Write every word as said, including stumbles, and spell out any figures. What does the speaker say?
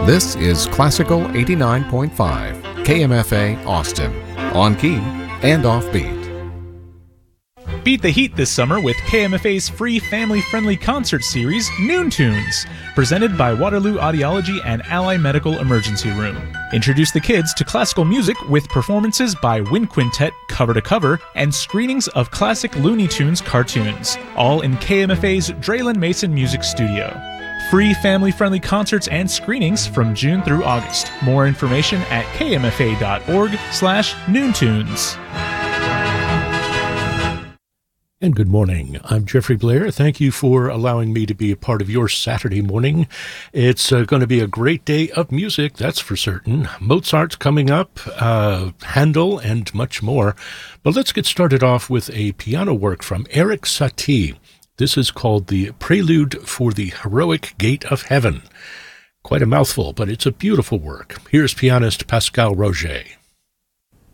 This is Classical eighty-nine point five, K M F A Austin, on key and offbeat. Beat the heat this summer with K M F A's free family-friendly concert series, Noon Tunes, presented by Waterloo Audiology and Ally Medical Emergency Room. Introduce the kids to classical music with performances by Wind Quintet cover to cover and screenings of classic Looney Tunes cartoons, all in K M F A's Draylen Mason Music Studio. Free family-friendly concerts and screenings from June through August. More information at kmfa.org slash noontunes. And good morning. I'm Jeffrey Blair. Thank you for allowing me to be a part of your Saturday morning. It's uh, going to be a great day of music, that's for certain. Mozart's coming up, uh, Handel, and much more. But let's get started off with a piano work from Erik Satie. This is called the Prelude for the Heroic Gate of Heaven. Quite a mouthful, but it's a beautiful work. Here's pianist Pascal Roget.